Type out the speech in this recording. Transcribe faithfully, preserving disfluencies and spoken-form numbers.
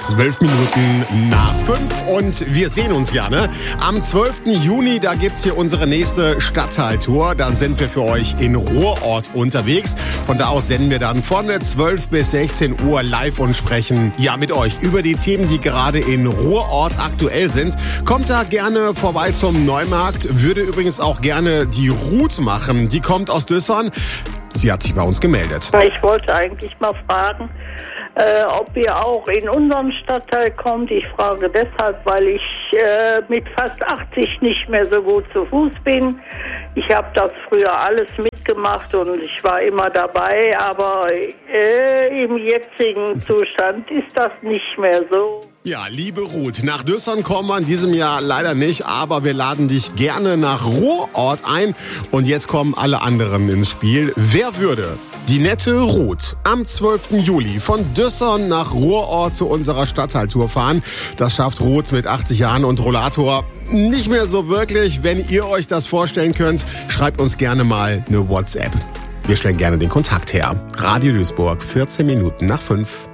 Zwölf Minuten nach fünf und wir sehen uns ja, ne? Am zwölften Juni, da gibt's hier unsere nächste Stadtteiltour. Dann sind wir für euch in Ruhrort unterwegs. Von da aus senden wir dann von zwölf bis sechzehn Uhr live und sprechen ja mit euch über die Themen, die gerade in Ruhrort aktuell sind. Kommt da gerne vorbei zum Neumarkt. Würde übrigens auch gerne die Ruth machen. Die kommt aus Düssern. Sie hat sich bei uns gemeldet. Ich wollte eigentlich mal fragen, Äh, ob ihr auch in unseren Stadtteil kommt. Ich frage deshalb, weil ich äh, mit fast achtzig nicht mehr so gut zu Fuß bin. Ich habe das früher alles mitgemacht und ich war immer dabei, aber äh, im jetzigen Zustand ist das nicht mehr so. Ja, liebe Ruth, nach Düssern kommen wir in diesem Jahr leider nicht, aber wir laden dich gerne nach Ruhrort ein. Und jetzt kommen alle anderen ins Spiel. Wer würde die nette Ruth am zwölften Juli von Düssern nach Ruhrort zu unserer Stadtteiltour fahren? Das schafft Ruth mit achtzig Jahren und Rollator nicht mehr so wirklich. Wenn ihr euch das vorstellen könnt, schreibt uns gerne mal eine WhatsApp. Wir stellen gerne den Kontakt her. Radio Duisburg, vierzehn Minuten nach fünf.